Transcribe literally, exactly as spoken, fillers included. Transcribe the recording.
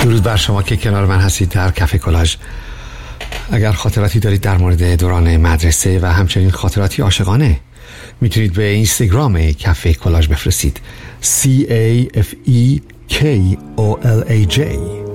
درود بر شما که کنار من هستید در کافه کلاژ. اگر خاطراتی دارید در مورد دوران مدرسه و همچنین خاطراتی عاشقانه، میتونید به اینستاگرام کافه کلاژ بفرستید. C A F E K O L A J.